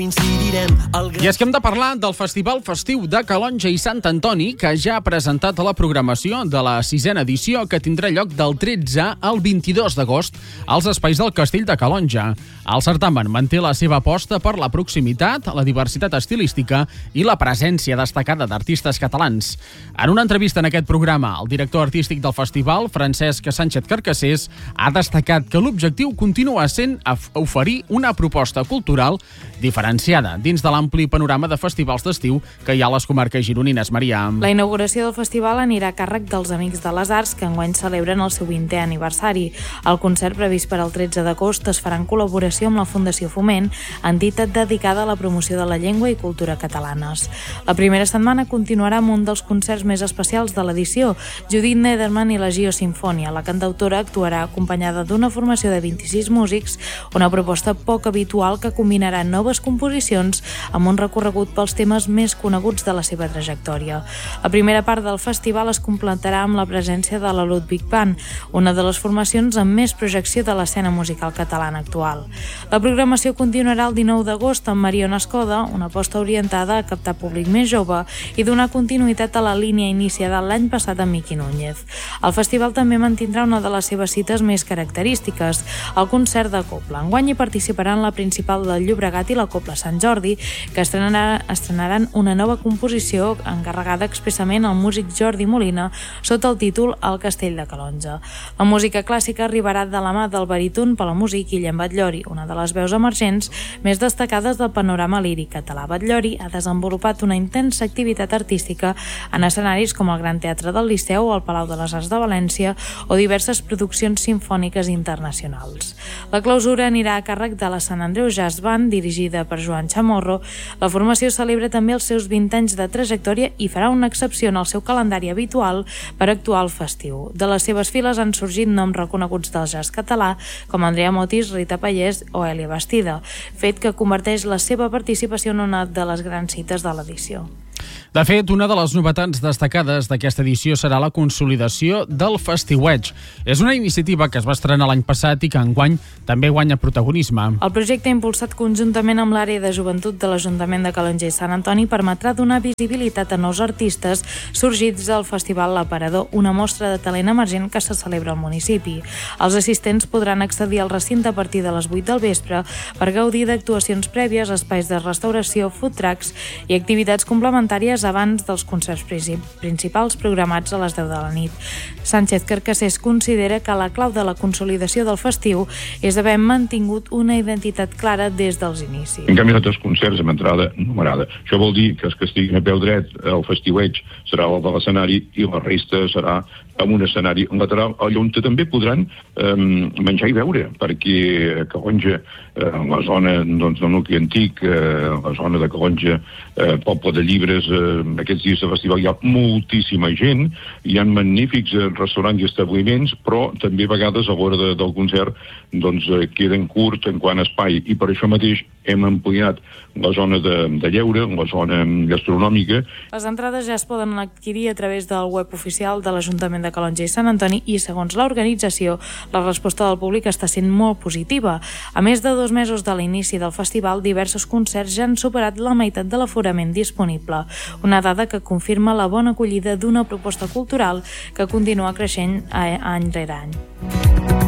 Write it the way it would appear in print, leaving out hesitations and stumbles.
I és que hem de parlar del Festival Festiu de Calonge i Sant Antoni, que ja ha presentat la programació de la 6a edició, que tindrà lloc del 13 al 22 d'agost als espais del Castell de Calonge. El certamen manté la seva aposta per la proximitat, la diversitat estilística i la presència destacada d'artistes catalans. En una entrevista en aquest programa, el director artístic del festival, Francesc Sánchez Carcassés, ha destacat que l'objectiu continua sent oferir una proposta cultural diferenciada dins de l'ampli panorama de festivals d'estiu que hi ha a les comarques gironines. Maria. La inauguració del festival anirà a càrrec dels Amics de les Arts, que enguany celebren el seu 20è aniversari. El concert previst per al 13 d'agost es farà en col·laboració amb la Fundació Foment, entitat dedicada a la promoció de la llengua i cultura catalanes. La primera setmana continuarà amb un dels concerts més especials de l'edició, Judith Nederman i la Gio Sinfònia. La cantautora actuarà acompanyada d'una formació de 26 músics, una proposta poc habitual que combinarà noves composicions amb un recorregut pels temes més coneguts de la seva trajectòria. La primera part del festival es completarà amb la presència de la Ludwig Band, una de les formacions amb més projecció de l'escena musical catalana actual. La programació continuarà el 19 d'agost amb Mariona Escoda, una aposta orientada a captar públic més jove i donar continuïtat a la línia iniciada l'any passat amb Miqui Núñez. El festival també mantindrà una de les seves cites més característiques, el concert de Copla. Enguany hi participaran la Principal del Llobregat i la Copla Sant Jordi, que estrenaran una nova composició encarregada expressament al músic Jordi Molina sota el títol El Castell de Calonge. La música clàssica arribarà de la mà del baríton palamúsic Guillem Batllori, una de les veus emergents més destacades del panorama líric català. Batllori ha desenvolupat una intensa activitat artística en escenaris com el Gran Teatre del Liceu o el Palau de les Arts de València o diverses produccions simfòniques internacionals. La clausura anirà a càrrec de la Sant Andreu Jazz Band, dirigida per Joan Chamorro. La formació celebra també els seus 20 anys de trajectòria i farà una excepció en el seu calendari habitual per actuar al festiu. De les seves files han sorgit noms reconeguts del jazz català, com Andrea Motis, Rita Pallés o Èlia Bastida, fet que converteix la seva participació en una de les grans cites de l'edició. De fet, una de les novetats destacades d'aquesta edició serà la consolidació del Festiueig. És una iniciativa que es va estrenar l'any passat i que enguany també guanya protagonisme. El projecte impulsat conjuntament amb l'àrea de joventut de l'Ajuntament de Calonge i Sant Antoni permetrà donar visibilitat a nous artistes sorgits del Festival L'Aparador, una mostra de talent emergent que se celebra al municipi. Els assistents podran accedir al recinte a partir de les 8 del vespre per gaudir d'actuacions prèvies, espais de restauració, food trucks i activitats complementàries abans dels concerts principals programats a les 10 de la nit. Sánchez Carcassés considera que la clau de la consolidació del festiu és haver mantingut una identitat clara des dels inicis. En canvi, nosaltres concerts amb entrada numerada. Això vol dir que els que estiguin a peu dret el festiueig serà el de l'escenari i la resta serà amb un escenari lateral on també podran menjar i beure, perquè Calonge, la zona del nucli antic, la zona de Calonge, poble de llibres, aquests dies de festival hi ha moltíssima gent, hi ha magnífics restaurants i establiments, però també a vegades a l'hora del concert queden curts en quant a espai, i per això mateix hem ampliat la zona de lleure, la zona gastronòmica. Les entrades ja es poden adquirir a través del web oficial de l'Ajuntament de Calonge i Sant Antoni i, segons l'organització, la resposta del públic està sent molt positiva. A més de 2 mesos de l'inici del festival, diversos concerts ja han superat la meitat de l'aforament disponible, una dada que confirma la bona acollida d'una proposta cultural que continua creixent any rere any.